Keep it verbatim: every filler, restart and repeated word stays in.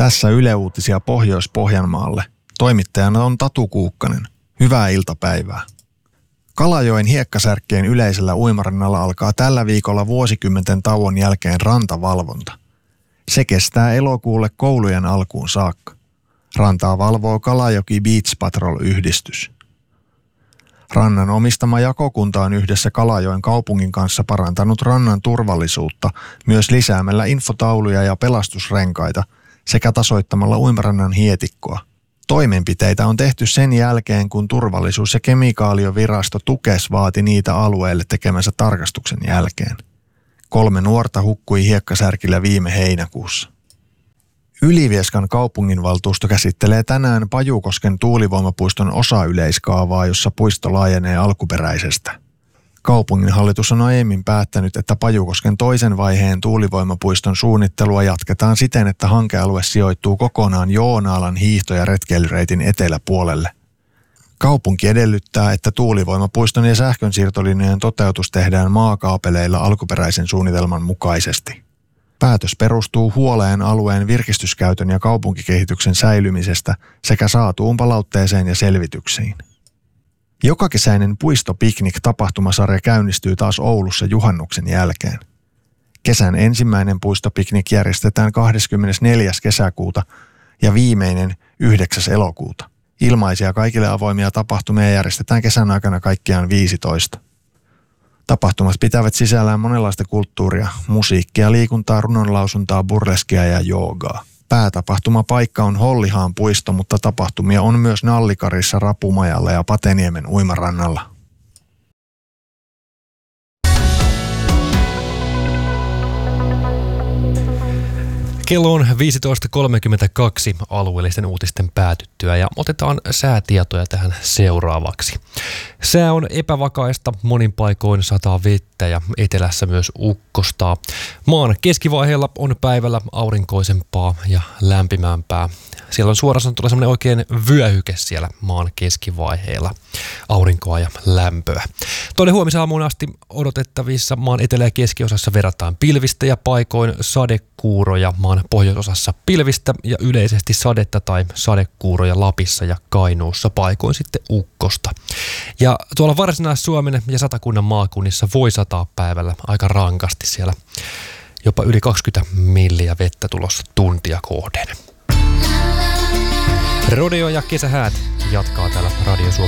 Tässä Yle Uutisia Pohjois-Pohjanmaalle. Toimittajana on Tatu Kuukkanen. Hyvää iltapäivää. Kalajoen hiekkasärkkien yleisellä uimarannalla alkaa tällä viikolla vuosikymmenten tauon jälkeen rantavalvonta. Se kestää elokuulle koulujen alkuun saakka. Rantaa valvoo Kalajoki Beach Patrol-yhdistys. Rannan omistama jakokunta on yhdessä Kalajoen kaupungin kanssa parantanut rannan turvallisuutta myös lisäämällä infotauluja ja pelastusrenkaita sekä tasoittamalla uimarannan hietikkoa. Toimenpiteitä on tehty sen jälkeen, kun turvallisuus- ja kemikaaliovirasto Tukes vaati niitä alueelle tekemänsä tarkastuksen jälkeen. Kolme nuorta hukkui hiekkasärkillä viime heinäkuussa. Ylivieskan kaupunginvaltuusto käsittelee tänään Pajukosken tuulivoimapuiston osayleiskaavaa, jossa puisto laajenee alkuperäisestä. Kaupunginhallitus on aiemmin päättänyt, että Pajukosken toisen vaiheen tuulivoimapuiston suunnittelua jatketaan siten, että hankealue sijoittuu kokonaan Joonaalan hiihto- ja retkeilyreitin eteläpuolelle. Kaupunki edellyttää, että tuulivoimapuiston ja sähkönsiirtolinjojen toteutus tehdään maakaapeleilla alkuperäisen suunnitelman mukaisesti. Päätös perustuu huoleen alueen virkistyskäytön ja kaupunkikehityksen säilymisestä sekä saatuun palautteeseen ja selvityksiin. Jokakesäinen puistopiknik-tapahtumasarja käynnistyy taas Oulussa juhannuksen jälkeen. Kesän ensimmäinen puistopiknik järjestetään kahdeskymmenesneljäs kesäkuuta ja viimeinen yhdeksäs elokuuta. Ilmaisia kaikille avoimia tapahtumia järjestetään kesän aikana kaikkiaan viisitoista. Tapahtumat pitävät sisällään monenlaista kulttuuria, musiikkia, liikuntaa, runonlausuntaa, burleskia ja joogaa. Päätapahtumapaikka on Hollihaan puisto, mutta tapahtumia on myös Nallikarissa, Rapumajalla ja Pateniemen uimarannalla. Kello on viisitoista kolmekymmentäkaksi alueellisten uutisten päätyttyä ja otetaan säätietoja tähän seuraavaksi. Sää on epävakaista, monin paikoin sataa vettä ja etelässä myös ukkostaa. Maan keskivaiheella on päivällä aurinkoisempaa ja lämpimämpää. Siellä on suoraan sanottuna semmoinen oikein vyöhyke siellä maan keskivaiheella, aurinkoa ja lämpöä. Tuonne huomisaamuun asti odotettavissa maan etelä- ja keskiosassa verrataan pilvistä ja paikoin sadekuuroja, maan pohjoisosassa pilvistä ja yleisesti sadetta tai sadekuuroja Lapissa ja Kainuussa, paikoin sitten ukkosta. Ja tuolla Varsinais-Suomen ja Satakunnan maakunnissa voi sataa päivällä aika rankasti siellä, jopa yli kaksikymmentä milliä vettä tulossa tuntia kohden. Rodeo ja kesähäät jatkaa täällä Radio Suomi